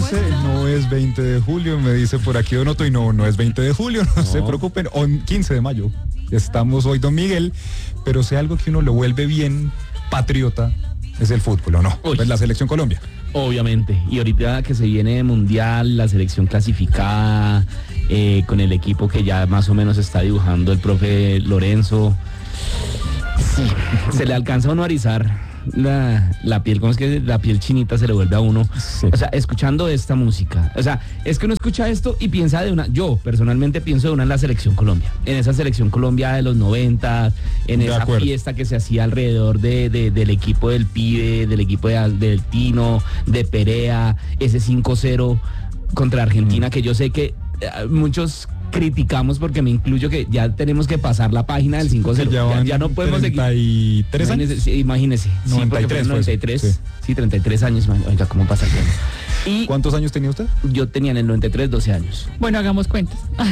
dice, no es 20 de julio, me dice por aquí Donoto, y no es 20 de julio, no se preocupen, 15 de mayo. Estamos hoy, don Miguel, pero si algo que uno lo vuelve bien patriota es el fútbol, ¿o no? Pues la selección Colombia. Obviamente, y ahorita que se viene mundial, la selección clasificada, con el equipo que ya más o menos está dibujando el profe Lorenzo, sí, se le alcanza a uno a erizar la piel, ¿cómo es que la piel chinita se le vuelve a uno? Sí. O sea, escuchando esta música, o sea, es que uno escucha esto y piensa yo personalmente pienso de una en la selección Colombia, en esa selección Colombia de los 90, en esa fiesta que se hacía alrededor del equipo del Pibe, del equipo del Tino, de Perea, ese 5-0 contra Argentina, que yo sé que muchos criticamos, porque me incluyo, que ya tenemos que pasar la página del 5-0, ya no podemos 33 seguir. años. Imagínese, 93, sí, 93, sí, 33 años, oiga, ¿cómo pasa el tiempo? ¿Y cuántos años tenía usted? Yo tenía en el 93 12 años. Bueno, hagamos cuentas.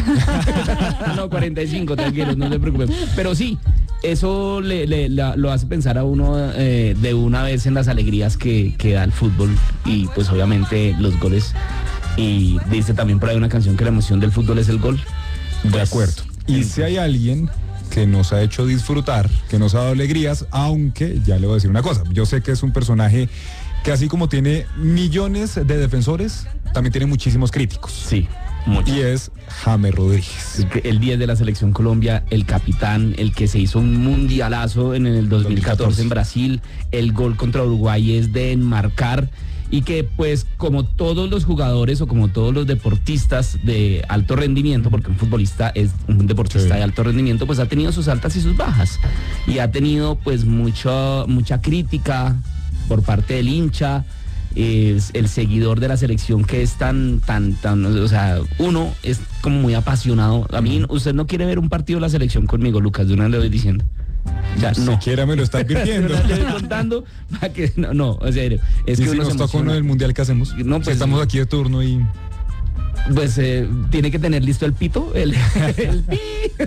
No, 45, tranquilos, no se preocupen. Pero sí, eso lo hace pensar a uno de una vez en las alegrías que da el fútbol, y pues obviamente los goles. Y dice también por ahí una canción que la emoción del fútbol es el gol. De acuerdo. Y si hay alguien que nos ha hecho disfrutar, que nos ha dado alegrías, aunque ya le voy a decir una cosa, yo sé que es un personaje que, así como tiene millones de defensores, también tiene muchísimos críticos. Sí, mucho. Y es James Rodríguez. El 10 de la selección Colombia, el capitán, el que se hizo un mundialazo en el 2014 en Brasil, el gol contra Uruguay es de enmarcar. Y que pues como todos los jugadores o como todos los deportistas de alto rendimiento, porque un futbolista es un deportista de alto rendimiento, pues ha tenido sus altas y sus bajas, y ha tenido pues mucha crítica por parte del hincha, es el seguidor de la selección, que es tan, o sea, uno es como muy apasionado. A mí, usted no quiere ver un partido de la selección conmigo, Lucas, de una le voy diciendo. Ya, no. Siquiera me lo está advirtiendo. Le estoy contando para que no, en serio. Es y que si uno nos toca uno del mundial, ¿qué hacemos? No, pues, estamos aquí de turno y... Pues tiene que tener listo el pito, el pi.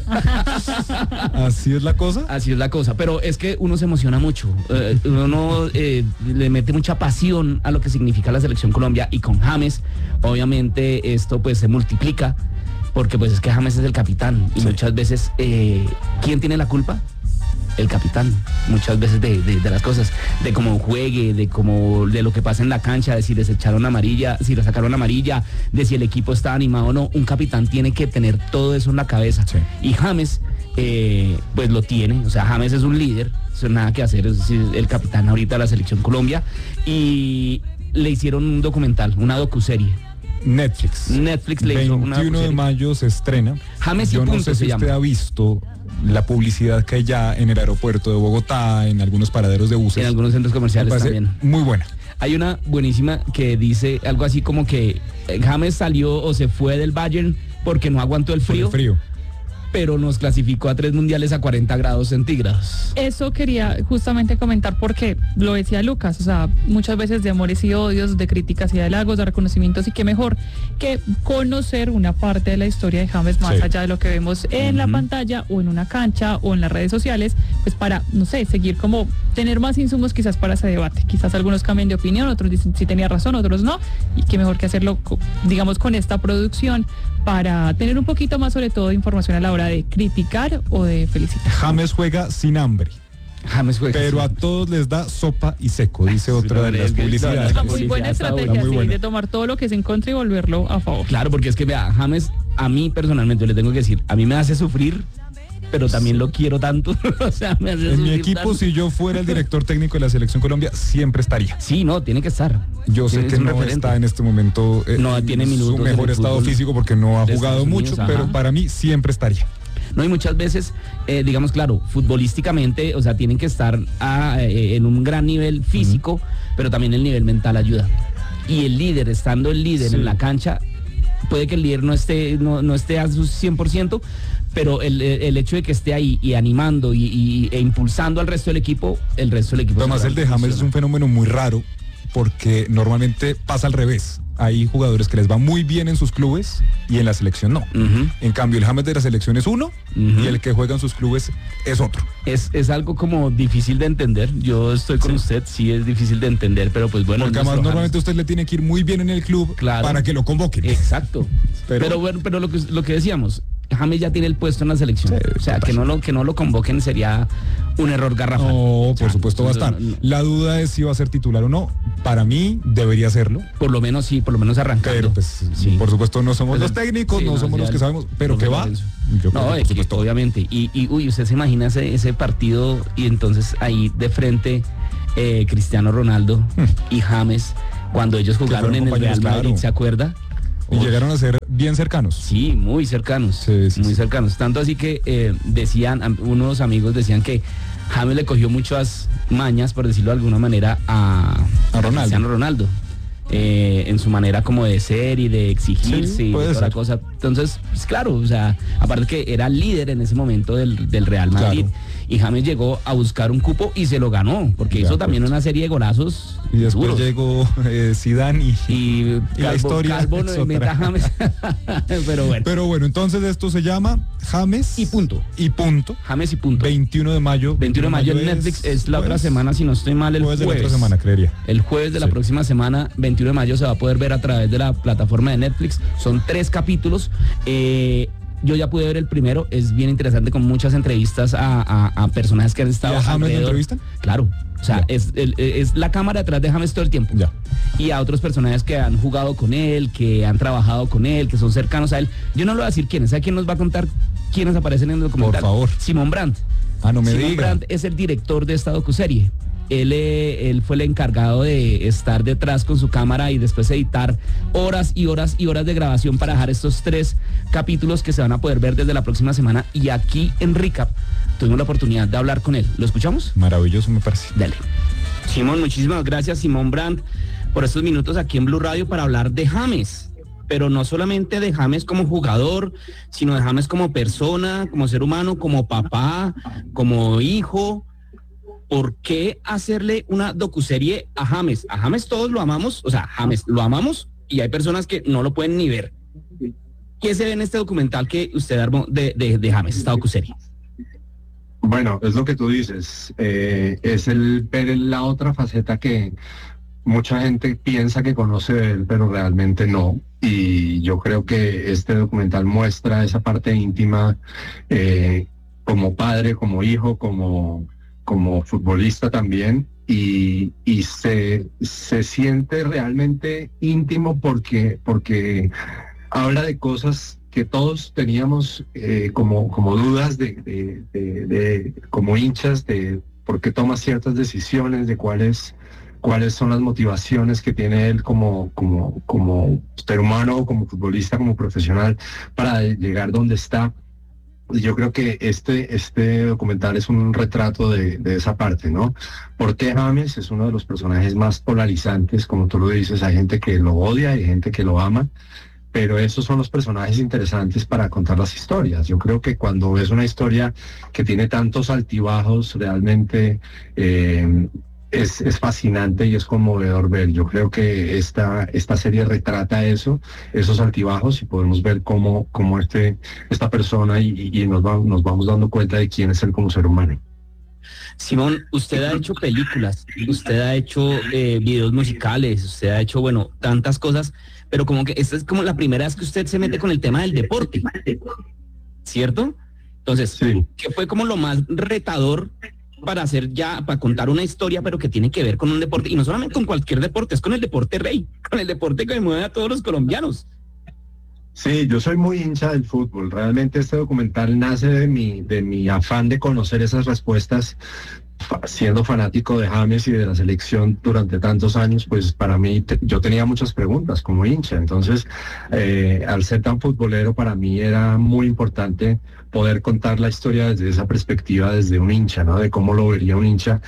¿Así es la cosa? Así es la cosa, pero es que uno se emociona mucho, uno le mete mucha pasión a lo que significa la selección Colombia, y con James, obviamente, esto pues se multiplica, porque pues es que James es el capitán, y muchas veces, ¿quién tiene la culpa? El capitán, muchas veces de las cosas, de cómo juegue, de lo que pasa en la cancha, de si les echaron amarilla, si le sacaron amarilla, de si el equipo está animado o no. Un capitán tiene que tener todo eso en la cabeza. Sí. Y James, pues lo tiene. O sea, James es un líder, eso nada que hacer, es el capitán ahorita de la selección Colombia. Y le hicieron un documental, una docuserie. Netflix le hizo una 21 de mayo se estrena. James y Yo punto, no sé si usted ha visto la publicidad que hay ya en el aeropuerto de Bogotá, en algunos paraderos de buses. En algunos centros comerciales también. Muy buena. Hay una buenísima que dice algo así como que James salió o se fue del Bayern porque no aguantó el frío. Pero nos clasificó a 3 mundiales a 40 grados centígrados. Eso quería justamente comentar, porque lo decía Lucas, o sea, muchas veces de amores y odios, de críticas y de halagos, de reconocimientos, y qué mejor que conocer una parte de la historia de James más allá de lo que vemos en la pantalla o en una cancha o en las redes sociales, pues para, no sé, seguir como tener más insumos quizás para ese debate. Quizás algunos cambien de opinión, otros dicen si tenía razón, otros no, y qué mejor que hacerlo, digamos, con esta producción, para tener un poquito más, sobre todo, de información a la hora de criticar o de felicitar. James juega sin hambre. Pero a todos les da sopa y seco, dice otra de las publicidades. Muy buena estrategia, sí, de tomar todo lo que es en contra y volverlo a favor. Claro, porque es que vea, James, a mí personalmente, le tengo que decir, a mí me hace sufrir, pero también lo quiero tanto. O sea, me hace en mi equipo tanto. Si yo fuera el director técnico de la selección Colombia, siempre estaría. Sí, no, tiene que estar. Yo sé que no está en este momento no tiene minutos su mejor estado físico, porque no ha jugado mucho, pero para mí siempre estaría. No, y muchas veces, digamos, claro, futbolísticamente, o sea, tienen que estar en un gran nivel físico, pero también el nivel mental ayuda. Y el líder, estando el líder en la cancha, puede que el líder no esté a su 100%, pero el hecho de que esté ahí y animando e impulsando al resto del equipo, Además, el de James es un fenómeno muy raro, porque normalmente pasa al revés. Hay jugadores que les va muy bien en sus clubes y en la selección no. En cambio, el James de la selección es uno y el que juega en sus clubes es otro. Es algo como difícil de entender. Yo estoy con usted, sí es difícil de entender, pero pues bueno. Porque además normalmente usted le tiene que ir muy bien en el club para que lo convoquen. Exacto. Pero bueno, pero lo que decíamos, James ya tiene el puesto en la selección. Sí, o sea, que no lo convoquen sería un error garrafal. No, por supuesto va a estar. La duda es si va a ser titular o no. Para mí debería serlo. Por lo menos sí, por lo menos arrancar. Pero pues, por supuesto no somos los técnicos, no somos los que sabemos, pero que va. No, es que, obviamente. Y usted se imagina ese partido y entonces ahí de frente Cristiano Ronaldo y James, cuando ellos jugaron en el Real Madrid, ¿se acuerda? Y llegaron a ser bien cercanos. Sí, muy cercanos. Muy cercanos. Tanto así que unos amigos decían que James le cogió muchas mañas, por decirlo de alguna manera, a Cristiano Ronaldo. En su manera como de ser y de exigirse y toda la cosa. Entonces, pues claro, o sea, aparte que era líder en ese momento del Real Madrid. Claro. Y James llegó a buscar un cupo y se lo ganó, porque hizo también una serie de golazos. Y después duros. Llegó Zidane y la historia Calvo no meta James. Pero bueno, entonces esto se llama James y punto. James y punto. 21 de mayo. 21 de mayo en Netflix es la otra semana, si no estoy mal, el jueves. De la otra semana, creería. El jueves de la próxima semana, 21 de mayo, se va a poder ver a través de la plataforma de Netflix. Son 3 capítulos. Yo ya pude ver el primero, es bien interesante, con muchas entrevistas a personajes que han estado. ¿Y a James lo entrevistan? Claro, o sea, es la cámara detrás de James todo el tiempo. Ya. Y a otros personajes que han jugado con él, que han trabajado con él, que son cercanos a él. Yo no lo voy a decir quiénes, ¿sabe quién nos va a contar quiénes aparecen en el documental? Por favor. Simón Brandt. No me diga. Simón Brandt es el director de esta docuserie. Él fue el encargado de estar detrás con su cámara y después editar horas y horas y horas de grabación para dejar estos 3 capítulos que se van a poder ver desde la próxima semana. Y aquí en Recap tuvimos la oportunidad de hablar con él. ¿Lo escuchamos? Maravilloso, me parece. Dale. Simón, muchísimas gracias, Simón Brandt, por estos minutos aquí en Blue Radio para hablar de James. Pero no solamente de James como jugador, sino de James como persona, como ser humano, como papá, como hijo. ¿Por qué hacerle una docuserie a James? A James todos lo amamos, o sea, James lo amamos y hay personas que no lo pueden ni ver. ¿Qué se ve en este documental que usted armó de James, esta docuserie? Bueno, es lo que tú dices, es el ver la otra faceta que mucha gente piensa que conoce de él, pero realmente no. Y yo creo que este documental muestra esa parte íntima, como padre, como hijo, como futbolista también, y se siente realmente íntimo porque habla de cosas que todos teníamos como dudas de como hinchas, de por qué toma ciertas decisiones, de cuáles son las motivaciones que tiene él como ser humano, como futbolista, como profesional, para llegar donde está. Yo creo que este documental es un retrato de esa parte, ¿no? Porque James es uno de los personajes más polarizantes, como tú lo dices, hay gente que lo odia, hay gente que lo ama, pero esos son los personajes interesantes para contar las historias. Yo creo que cuando ves una historia que tiene tantos altibajos, realmente es fascinante y es conmovedor ver. Yo creo que esta serie retrata esos altibajos, y podemos ver cómo esta persona y nos vamos dando cuenta de quién es él como ser humano. Simón, usted ha hecho películas, usted ha hecho videos musicales, usted ha hecho, bueno, tantas cosas, pero como que esta es como la primera vez que usted se mete con el tema del deporte, ¿cierto? Entonces, sí. ¿Qué fue como lo más retador para contar una historia, pero que tiene que ver con un deporte, y no solamente con cualquier deporte, es con el deporte rey, con el deporte que mueve a todos los colombianos? Sí, yo soy muy hincha del fútbol. Realmente este documental nace de mi afán de conocer esas respuestas. Siendo fanático de James y de la selección durante tantos años, pues para mí yo tenía muchas preguntas como hincha. Entonces, al ser tan futbolero, para mí era muy importante poder contar la historia desde esa perspectiva, desde un hincha, ¿no? De cómo lo vería un hincha.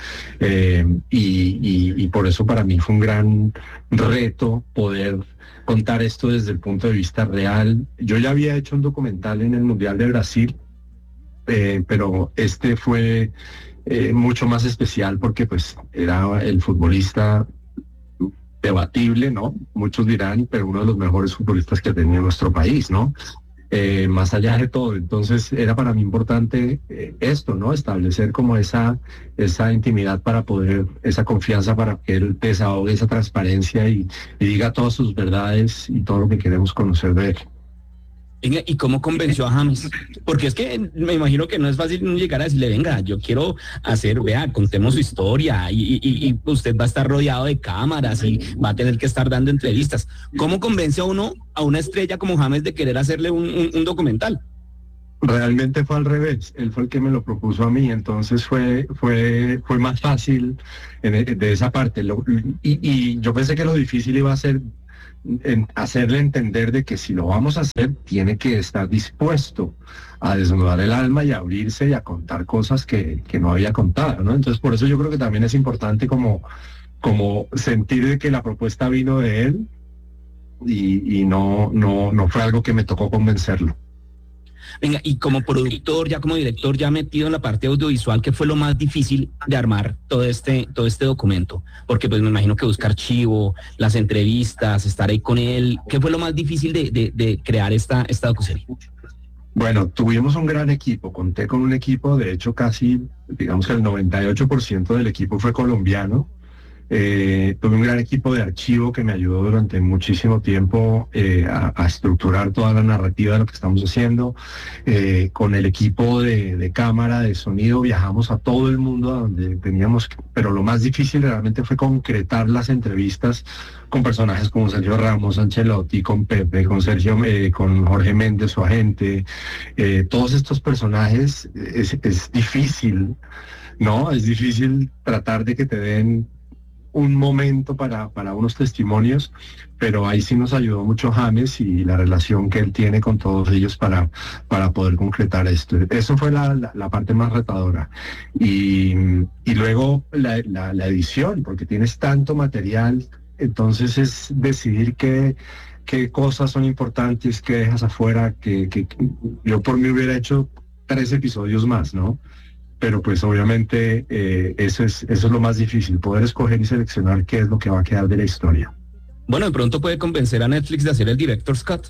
Y por eso para mí fue un gran reto poder contar esto desde el punto de vista real. Yo ya había hecho un documental en el Mundial de Brasil, pero este fue mucho más especial porque pues era el futbolista debatible, ¿no? Muchos dirán, pero uno de los mejores futbolistas que ha tenido nuestro país, ¿no? Más allá de todo. Entonces era para mí importante esto, ¿no? Establecer como esa intimidad para poder, esa confianza para que él desahogue esa transparencia y diga todas sus verdades y todo lo que queremos conocer de él. Venga, ¿y cómo convenció a James? Porque es que me imagino que no es fácil llegar a decirle, venga, yo quiero hacer, vea, contemos su historia y usted va a estar rodeado de cámaras y va a tener que estar dando entrevistas. ¿Cómo convence a uno, a una estrella como James, de querer hacerle un documental? Realmente fue al revés, él fue el que me lo propuso a mí, entonces fue más fácil de esa parte. Y yo pensé que lo difícil iba a ser hacerle entender de que si lo vamos a hacer, tiene que estar dispuesto a desnudar el alma y a abrirse y a contar cosas que no había contado, ¿no? Entonces por eso yo creo que también es importante como sentir de que la propuesta vino de él y no fue algo que me tocó convencerlo. Venga, y como productor, ya como director, ya metido en la parte audiovisual, ¿qué fue lo más difícil de armar todo este documento? Porque pues me imagino que buscar archivo, las entrevistas, estar ahí con él, ¿qué fue lo más difícil de crear esta docuserie? Bueno, tuvimos un gran equipo, conté con un equipo, de hecho casi, digamos que el 98% del equipo fue colombiano. Tuve un gran equipo de archivo que me ayudó durante muchísimo tiempo a estructurar toda la narrativa de lo que estamos haciendo. Con el equipo de cámara, de sonido, viajamos a todo el mundo a donde teníamos, pero lo más difícil realmente fue concretar las entrevistas con personajes como Sergio Ramos, Ancelotti, con Pepe, con Sergio, con Jorge Méndez, su agente. Todos estos personajes es difícil, ¿no? Es difícil tratar de que te den un momento para unos testimonios, pero ahí sí nos ayudó mucho James y la relación que él tiene con todos ellos para poder concretar esto. Eso fue la parte más retadora. Y luego la edición, porque tienes tanto material, entonces es decidir qué cosas son importantes, qué dejas afuera, que yo por mí hubiera hecho 3 episodios más, ¿no? Pero pues obviamente eso es lo más difícil, poder escoger y seleccionar qué es lo que va a quedar de la historia. Bueno, de pronto puede convencer a Netflix de hacer el Director's Cut.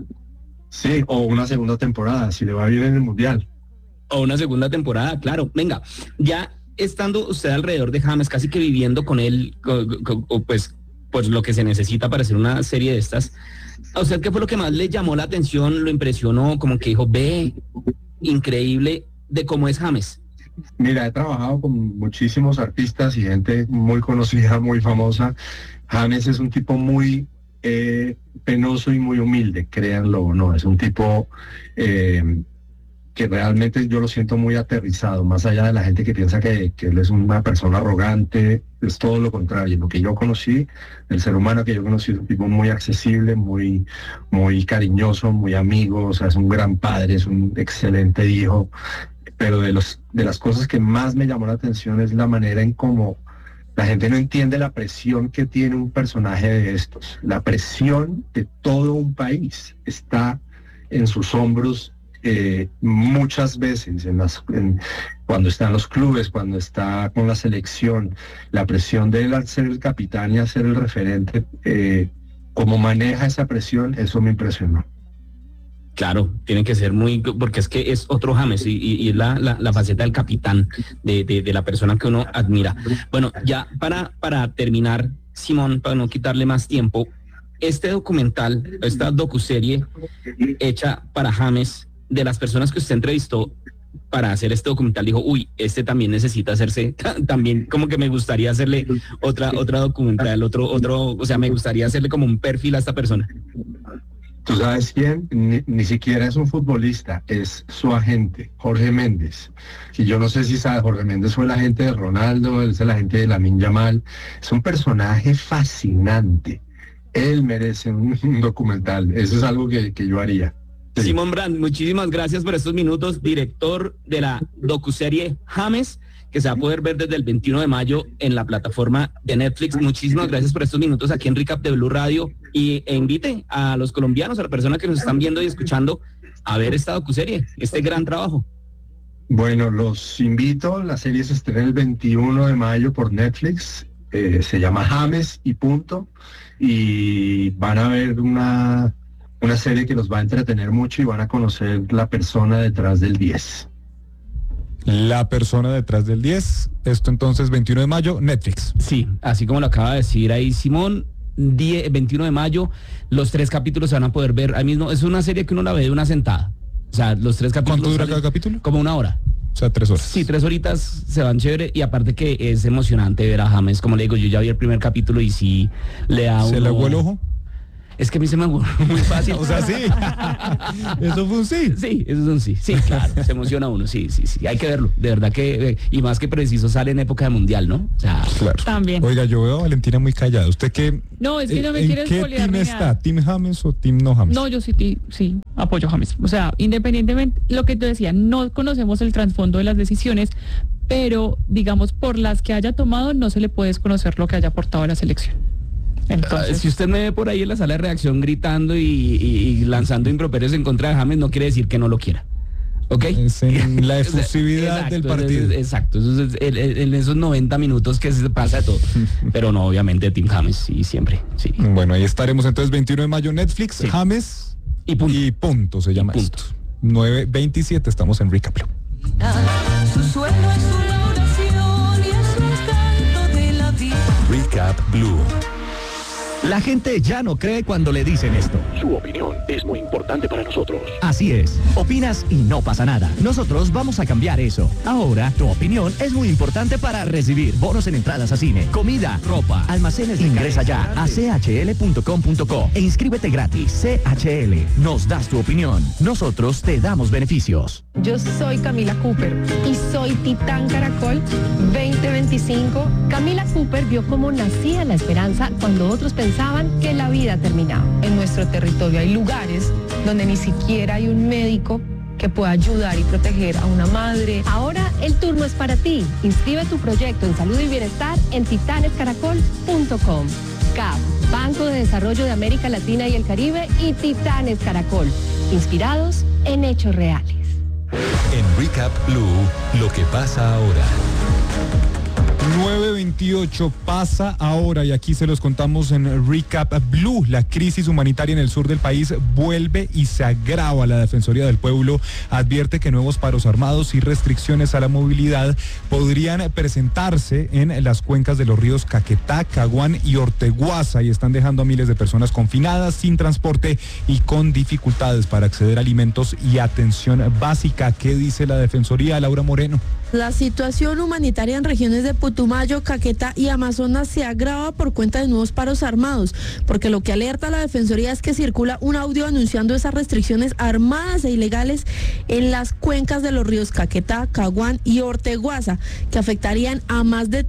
Sí, o una segunda temporada, si le va bien en el Mundial. O una segunda temporada, claro. Venga, ya estando usted alrededor de James, casi que viviendo con él, pues lo que se necesita para hacer una serie de estas, ¿a usted qué fue lo que más le llamó la atención, lo impresionó, como que dijo, ve, increíble de cómo es James? Mira, he trabajado con muchísimos artistas y gente muy conocida, muy famosa. James es un tipo muy penoso y muy humilde, créanlo o no. Es un tipo que realmente yo lo siento muy aterrizado, más allá de la gente que piensa que él es una persona arrogante. Es todo lo contrario. Lo que yo conocí, el ser humano que yo conocí, es un tipo muy accesible, muy cariñoso, muy amigo. O sea, es un gran padre, es un excelente hijo. Pero de las cosas que más me llamó la atención es la manera en cómo la gente no entiende la presión que tiene un personaje de estos. La presión de todo un país está en sus hombros muchas veces, cuando está en los clubes, cuando está con la selección. La presión de él al ser el capitán y al ser el referente, cómo maneja esa presión, eso me impresionó. Claro, tiene que ser porque es que es otro James y es la faceta del capitán, de la persona que uno admira. Bueno, ya para terminar, Simón, para no quitarle más tiempo, este documental, esta docuserie hecha para James, de las personas que usted entrevistó para hacer este documental, dijo, uy, este también necesita hacerse, también como que me gustaría hacerle otra documental, o sea, me gustaría hacerle como un perfil a esta persona. ¿Tú sabes quién? Ni siquiera es un futbolista, es su agente, Jorge Méndez. Y yo no sé si sabes, Jorge Méndez fue el agente de Ronaldo, él es el agente de Lamine Yamal. Es un personaje fascinante. Él merece un documental. Eso es algo que yo haría. Sí. Simón Brand, muchísimas gracias por estos minutos, director de la docuserie James, que se va a poder ver desde el 21 de mayo en la plataforma de Netflix. Muchísimas gracias por estos minutos aquí en Recap de Blue Radio e invite a los colombianos, a las personas que nos están viendo y escuchando a ver esta docuserie, este gran trabajo. Bueno, los invito, la serie se estrena el 21 de mayo por Netflix. se llama James y punto, y van a ver una serie que los va a entretener mucho y van a conocer la persona detrás del 10. La persona detrás del 10, esto entonces 21 de mayo, Netflix. Sí, así como lo acaba de decir ahí Simón, 21 de mayo, los 3 capítulos se van a poder ver ahí mismo. Es una serie que uno la ve de una sentada. O sea, los 3 capítulos. ¿Cuánto dura cada capítulo? Como 1 hora. O sea, 3 horas. Sí, 3 horitas se van chévere, y aparte que es emocionante ver a James. Como le digo, yo ya vi el primer capítulo y sí le da ¿Se le aguó el ojo? Es que a mí se me aguó muy fácil. O sea, sí. Eso fue un sí. Sí, eso es un sí. Sí, claro, se emociona uno, sí. Hay que verlo, de verdad que, y más que preciso, sale en época de mundial, ¿no? O sea, claro. También. Oiga, yo veo a Valentina muy callada. ¿Usted qué? No, es que no me quiere ¿En qué espolear team ni está? nada. ¿Team James o Team no James? No, yo sí apoyo a James. O sea, independientemente, lo que tú decías, no conocemos el trasfondo de las decisiones, pero digamos, por las que haya tomado, no se le puede desconocer lo que haya aportado a la selección. Entonces, si usted me ve por ahí en la sala de reacción gritando y lanzando improperios en contra de James, no quiere decir que no lo quiera. ¿Ok? Es en la efusividad exacto, del partido. Exacto, eso es en esos 90 minutos que se pasa de todo. Pero no, obviamente, Team James, sí, siempre, sí. Bueno, ahí estaremos entonces 21 de mayo, Netflix, Sí. James Y punto. se llama punto. esto. 9:27, estamos en Recap Blue. Su sueño es una oración y es un canto de la vida. Recap Blue. La gente ya no cree cuando le dicen esto. Su opinión es muy importante para nosotros. Así es, opinas y no pasa nada. Nosotros vamos a cambiar eso. Ahora, tu opinión es muy importante para recibir bonos en entradas a cine, comida, ropa, almacenes. Ingresa ya a chl.com.co e inscríbete gratis. CHL, nos das tu opinión. Nosotros te damos beneficios. Yo soy Camila Cooper y soy Titán Caracol 2025. Camila Cooper vio cómo nacía la esperanza cuando otros pensaban que la vida terminaba. En nuestro territorio hay lugares donde ni siquiera hay un médico que pueda ayudar y proteger a una madre. Ahora el turno es para ti. Inscribe tu proyecto en salud y bienestar en titanescaracol.com. CAP, Banco de Desarrollo de América Latina y el Caribe, y Titanes Caracol, inspirados en hechos reales. En Recap Blue, lo que pasa ahora. 9:28 pasa ahora, y aquí se los contamos en Recap Blue. La crisis humanitaria en el sur del país vuelve y se agrava. La Defensoría del Pueblo advierte que nuevos paros armados y restricciones a la movilidad podrían presentarse en las cuencas de los ríos Caquetá, Caguán y Orteguaza, y están dejando a miles de personas confinadas, sin transporte y con dificultades para acceder a alimentos y atención básica. ¿Qué dice la Defensoría, Laura Moreno? La situación humanitaria en regiones de Putumayo, Caquetá y Amazonas se agrava por cuenta de nuevos paros armados, porque lo que alerta a la Defensoría es que circula un audio anunciando esas restricciones armadas e ilegales en las cuencas de los ríos Caquetá, Caguán y Orteguaza, que afectarían a más de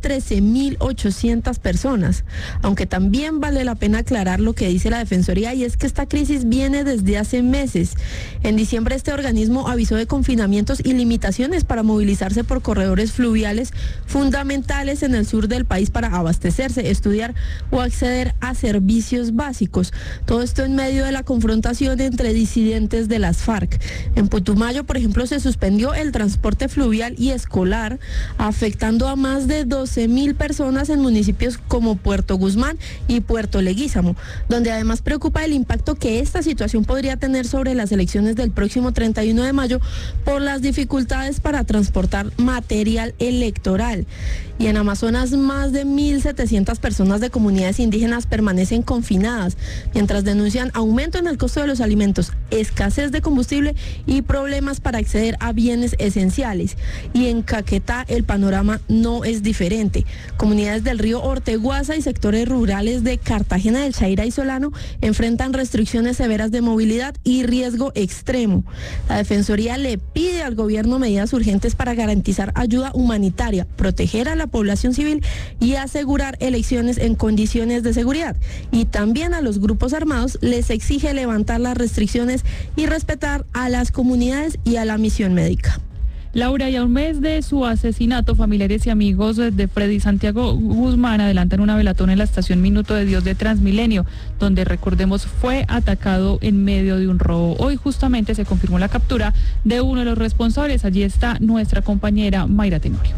13.800 personas. Aunque también vale la pena aclarar lo que dice la Defensoría, y es que esta crisis viene desde hace meses. En diciembre este organismo avisó de confinamientos y limitaciones para movilizarse por corredores fluviales fundamentales en el sur del país para abastecerse, estudiar o acceder a servicios básicos. Todo esto en medio de la confrontación entre disidentes de las FARC. En Putumayo, por ejemplo, se suspendió el transporte fluvial y escolar, afectando a más de 12.000 personas en municipios como Puerto Guzmán y Puerto Leguízamo, donde además preocupa el impacto que esta situación podría tener sobre las elecciones del próximo 31 de mayo por las dificultades para transportar material electoral. Y en Amazonas, más de 1.700 personas de comunidades indígenas permanecen confinadas, mientras denuncian aumento en el costo de los alimentos, escasez de combustible y problemas para acceder a bienes esenciales. Y en Caquetá el panorama no es diferente. Comunidades del río Orteguaza y sectores rurales de Cartagena del Chaira y Solano enfrentan restricciones severas de movilidad y riesgo extremo. La Defensoría le pide al gobierno medidas urgentes para garantizar ayuda humanitaria, proteger a la población civil y asegurar elecciones en condiciones de seguridad. Y también a los grupos armados les exige levantar las restricciones y respetar a las comunidades y a la misión médica. Laura, y a un mes de su asesinato, familiares y amigos de Freddy Santiago Guzmán adelantan una velatón en la estación Minuto de Dios de Transmilenio, donde, recordemos, fue atacado en medio de un robo. Hoy justamente se confirmó la captura de uno de los responsables. Allí está nuestra compañera Mayra Tenorio.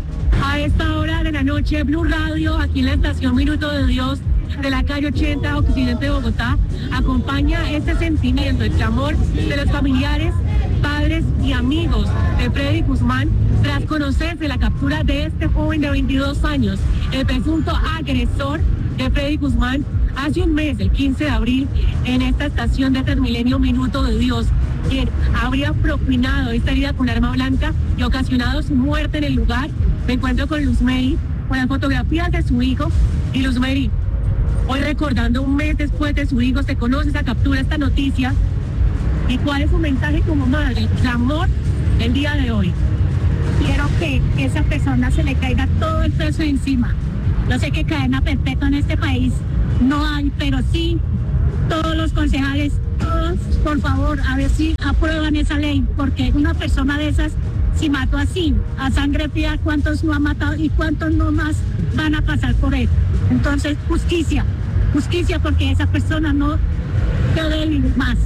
A esta hora de la noche, Blue Radio, aquí en la estación Minuto de Dios de la calle 80, occidente de Bogotá, acompaña este sentimiento, el clamor de los familiares, padres y amigos de Freddy Guzmán tras conocerse la captura de este joven de 22 años, el presunto agresor de Freddy Guzmán, hace un mes, el 15 de abril, en esta estación de Transmilenio Minuto de Dios, quien habría propinado esta herida con arma blanca y ocasionado su muerte en el lugar. Me encuentro con Luzmeri, con las fotografías de su hijo. Y Luzmeri, hoy recordando un mes después de su hijo, se conoce esa captura, esta noticia. ¿Y cuál es su mensaje como madre, el clamor el día de hoy? Quiero que esa persona se le caiga todo el peso encima. Yo sé que cadena perpetua en este país no hay, pero sí todos los concejales, todos, por favor, a ver si aprueban esa ley, porque una persona de esas, si mató así, a sangre fría, ¿cuántos no ha matado y cuántos no más van a pasar por él? Entonces, justicia, porque esa persona no debe vivir más.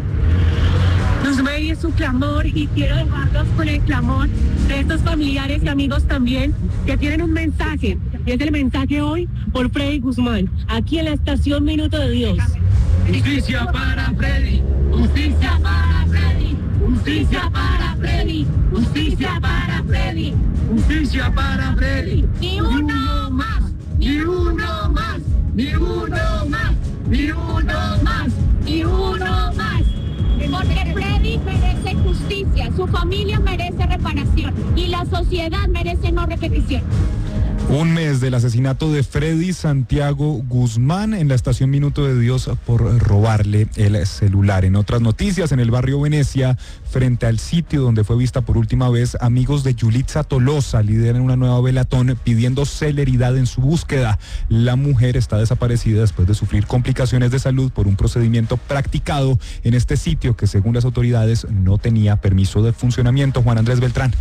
Luzmeri es su clamor y quiero dejarlos con el clamor de estos familiares y amigos también que tienen un mensaje. Y es el mensaje hoy por Freddy Guzmán, aquí en la estación Minuto de Dios. Justicia para Freddy, justicia para Freddy, justicia para Freddy, justicia para Freddy, justicia para Freddy. Ni uno más, ni uno más, ni uno más, ni uno más, ni uno más. Porque Freddy merece justicia, su familia merece reparación y la sociedad merece no repetición. Un mes del asesinato de Freddy Santiago Guzmán en la estación Minuto de Dios por robarle el celular. En otras noticias, en el barrio Venecia, frente al sitio donde fue vista por última vez, amigos de Yulitza Tolosa lideran una nueva velatón pidiendo celeridad en su búsqueda. La mujer está desaparecida después de sufrir complicaciones de salud por un procedimiento practicado en este sitio que, según las autoridades, no tenía permiso de funcionamiento. Juan Andrés Beltrán.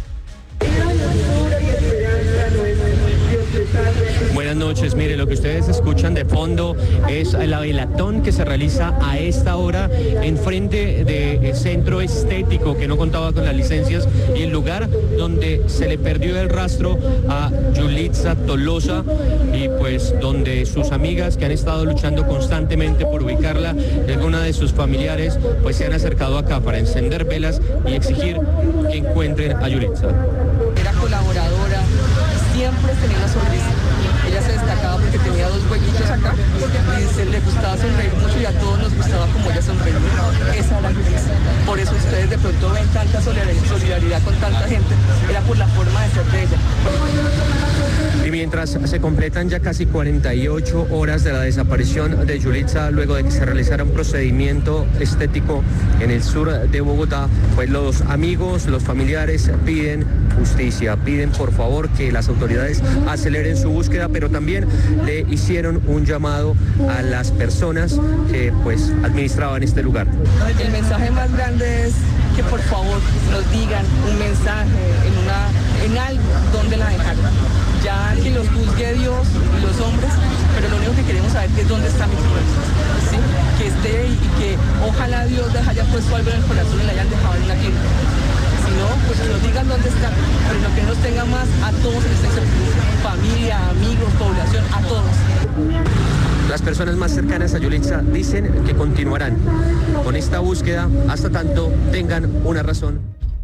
Buenas noches, mire, lo que ustedes escuchan de fondo es la velatón que se realiza a esta hora en frente del centro estético que no contaba con las licencias y el lugar donde se le perdió el rastro a Yulitza Tolosa y pues donde sus amigas que han estado luchando constantemente por ubicarla y alguna de sus familiares pues se han acercado acá para encender velas y exigir que encuentren a Yulitza. Era colaboradora, siempre tenía una sonrisa. Ella se destacaba porque tenía dos huequitos acá y se le gustaba sonreír mucho y a todos nos gustaba como ella sonreía. Esa era Yulitza. Por eso ustedes de pronto ven tanta solidaridad con tanta gente. Era por la forma de ser de ella. Y mientras se completan ya casi 48 horas de la desaparición de Yulitza, luego de que se realizara un procedimiento estético en el sur de Bogotá, pues los amigos, los familiares piden justicia, piden por favor que las autoridades aceleren su búsqueda, pero también le hicieron un llamado a las personas que pues administraban este lugar. El mensaje más grande es que por favor nos digan un mensaje en algo donde la dejaron. Ya que los juzgue Dios y los hombres, pero lo único que queremos saber es dónde está mi pueblo, ¿sí? Que esté y que ojalá Dios les haya puesto algo en el corazón y le hayan dejado en una tienda. Si no, pues que nos digan dónde está, pero no que nos tenga más a todos en esta incertidumbre, familia, amigos, población, a todos. Las personas más cercanas a Yulitza dicen que continuarán con esta búsqueda hasta tanto tengan una razón.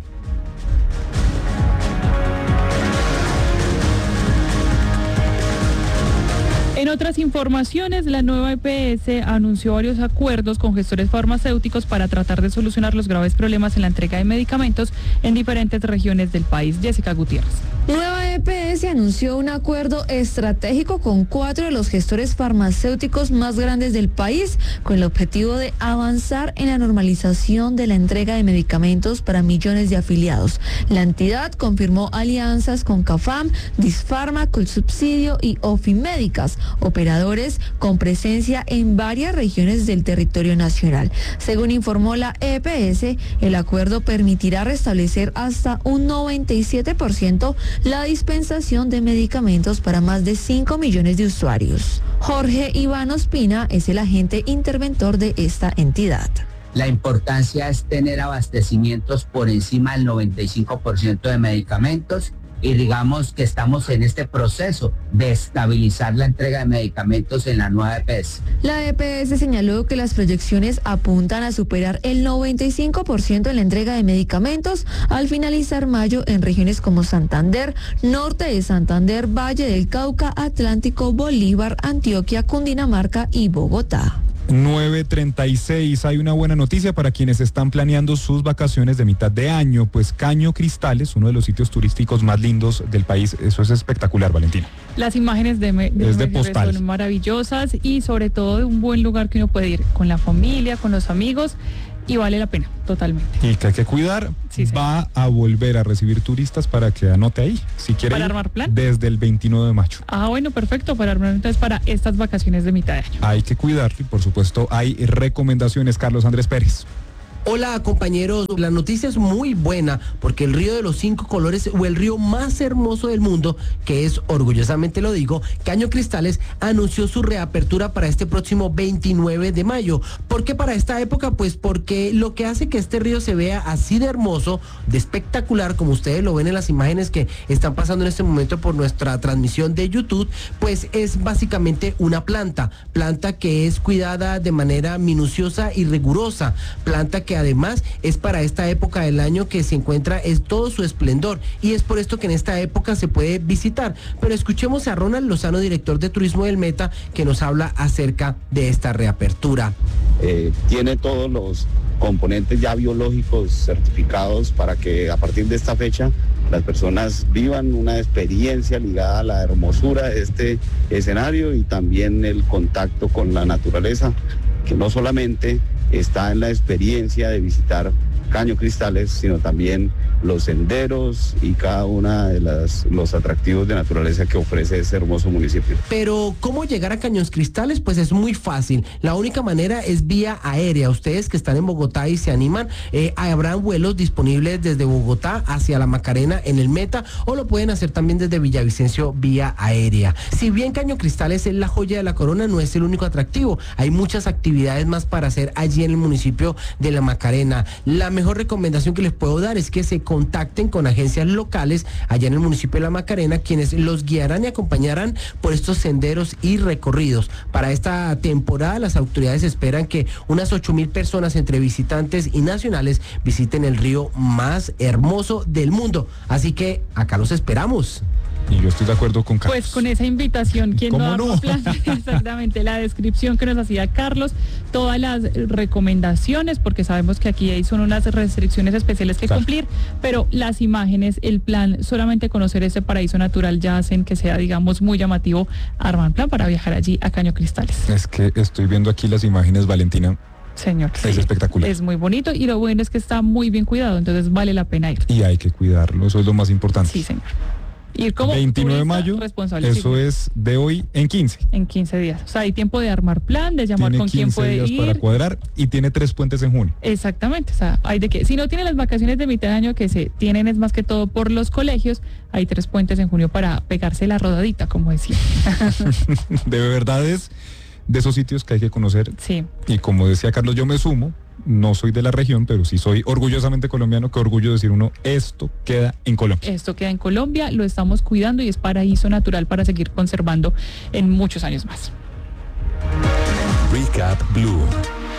En otras informaciones, la nueva EPS anunció varios acuerdos con gestores farmacéuticos para tratar de solucionar los graves problemas en la entrega de medicamentos en diferentes regiones del país. Jessica Gutiérrez. Nueva EPS anunció un acuerdo estratégico con 4 de los gestores farmacéuticos más grandes del país con el objetivo de avanzar en la normalización de la entrega de medicamentos para millones de afiliados. La entidad confirmó alianzas con CAFAM, Disfarma, Colsubsidio y Ofimédicas, operadores con presencia en varias regiones del territorio nacional. Según informó la EPS, el acuerdo permitirá restablecer hasta un 97% la dispensación de medicamentos para más de 5 millones de usuarios. Jorge Iván Ospina es el agente interventor de esta entidad. La importancia es tener abastecimientos por encima del 95% de medicamentos y digamos que estamos en este proceso de estabilizar la entrega de medicamentos en la nueva EPS. La EPS señaló que las proyecciones apuntan a superar el 95% en la entrega de medicamentos al finalizar mayo en regiones como Santander, norte de Santander, Valle del Cauca, Atlántico, Bolívar, Antioquia, Cundinamarca y Bogotá. 9:36. Hay una buena noticia para quienes están planeando sus vacaciones de mitad de año, pues Caño Cristales, uno de los sitios turísticos más lindos del país. Eso es espectacular, Valentina. Las imágenes de postal. son maravillosas y sobre todo de un buen lugar que uno puede ir con la familia, con los amigos, y vale la pena totalmente. Y que hay que cuidar. Sí, va a volver a recibir turistas para que anote ahí, si quiere ¿Para ir, armar plan? desde el 29 de mayo. Ah, bueno, perfecto, para armar entonces para estas vacaciones de mitad de año. Hay que cuidarlo y por supuesto hay recomendaciones. Carlos Andrés Pérez. Hola compañeros, la noticia es muy buena porque el río de los 5 colores o el río más hermoso del mundo, que es, orgullosamente lo digo, Caño Cristales, anunció su reapertura para este próximo 29 de mayo. ¿Por qué para esta época? Pues porque lo que hace que este río se vea así de hermoso, de espectacular, como ustedes lo ven en las imágenes que están pasando en este momento por nuestra transmisión de YouTube, pues es básicamente una planta que es cuidada de manera minuciosa y rigurosa, planta que además es para esta época del año que se encuentra es todo su esplendor y es por esto que en esta época se puede visitar. Pero escuchemos a Ronald Lozano, director de turismo del Meta, que nos habla acerca de esta reapertura. Tiene todos los componentes ya biológicos certificados para que a partir de esta fecha las personas vivan una experiencia ligada a la hermosura de este escenario y también el contacto con la naturaleza, que no solamente está en la experiencia de visitar Caño Cristales, sino también los senderos y cada una de los atractivos de naturaleza que ofrece ese hermoso municipio. Pero ¿cómo llegar a Caños Cristales? Pues es muy fácil. La única manera es vía aérea. Ustedes que están en Bogotá y se animan, habrán vuelos disponibles desde Bogotá hacia La Macarena en el Meta, o lo pueden hacer también desde Villavicencio vía aérea. Si bien Caño Cristales es la joya de la corona, no es el único atractivo. Hay muchas actividades más para hacer allí en el municipio de La Macarena. La mejor recomendación que les puedo dar es que se contacten con agencias locales allá en el municipio de La Macarena, quienes los guiarán y acompañarán por estos senderos y recorridos. Para esta temporada las autoridades esperan que unas 8,000 personas entre visitantes y nacionales visiten el río más hermoso del mundo. Así que acá los esperamos. Y yo estoy de acuerdo con Carlos. Pues con esa invitación, ¿quién no arma plan? Exactamente, la descripción que nos hacía Carlos, todas las recomendaciones, porque sabemos que aquí son unas restricciones especiales que cumplir, pero las imágenes, el plan, solamente conocer ese paraíso natural ya hacen que sea, digamos, muy llamativo armar plan para viajar allí a Caño Cristales. Es que estoy viendo aquí las imágenes, Valentina. Señor, es sí, espectacular. Es muy bonito y lo bueno es que está muy bien cuidado, entonces vale la pena ir. Y hay que cuidarlo, eso es lo más importante. Sí, señor. Ir como 29 de mayo, responsable, eso sí, es de hoy en 15. En 15 días. O sea, hay tiempo de armar plan, de llamar con quién puede ir. Tiene 15 días para cuadrar y tiene 3 puentes en junio. Exactamente, o sea, hay de que, si no tiene las vacaciones de mitad de año que se tienen es más que todo por los colegios, hay 3 puentes en junio para pegarse la rodadita, como decía. De verdad es de esos sitios que hay que conocer. Sí. Y como decía Carlos, yo me sumo. No soy de la región, pero sí soy orgullosamente colombiano. Qué orgullo decir uno, esto queda en Colombia. Esto queda en Colombia, lo estamos cuidando y es paraíso natural para seguir conservando en muchos años más. Recap Blue.